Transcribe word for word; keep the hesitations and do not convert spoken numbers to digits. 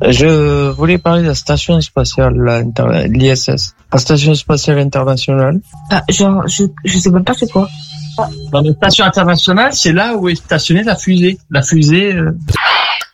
Je voulais parler de la station spatiale, l'I S S, la station spatiale internationale. Ah, genre, je, je sais même pas c'est quoi. Dans la station internationale, c'est là où est stationnée la fusée. La fusée. Euh...